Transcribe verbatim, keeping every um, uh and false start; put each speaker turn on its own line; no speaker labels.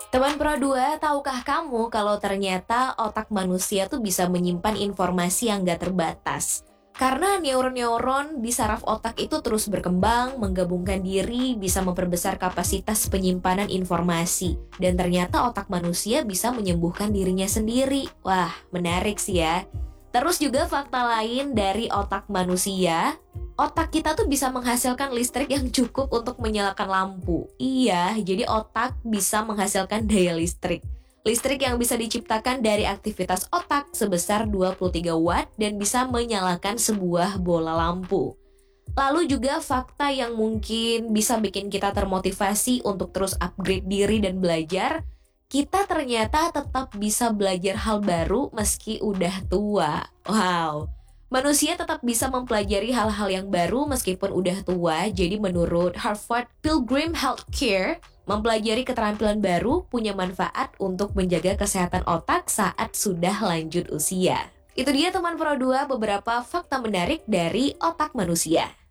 Teman Pro dua, tahukah kamu kalau ternyata otak manusia tuh bisa menyimpan informasi yang gak terbatas? Karena neuron-neuron di saraf otak itu terus berkembang, menggabungkan diri, bisa memperbesar kapasitas penyimpanan informasi. Dan ternyata otak manusia bisa menyembuhkan dirinya sendiri. Wah, menarik sih ya. Terus juga fakta lain dari otak manusia, otak kita tuh bisa menghasilkan listrik yang cukup untuk menyalakan lampu. Iya, jadi otak bisa menghasilkan daya listrik. Listrik yang bisa diciptakan dari aktivitas otak sebesar dua puluh tiga watt dan bisa menyalakan sebuah bola lampu. Lalu juga fakta yang mungkin bisa bikin kita termotivasi untuk terus upgrade diri dan belajar, kita ternyata tetap bisa belajar hal baru meski udah tua. Wow. Manusia tetap bisa mempelajari hal-hal yang baru meskipun udah tua. Jadi menurut Harvard Pilgrim Healthcare, mempelajari keterampilan baru punya manfaat untuk menjaga kesehatan otak saat sudah lanjut usia. Itu dia teman Pro dua, beberapa fakta menarik dari otak manusia.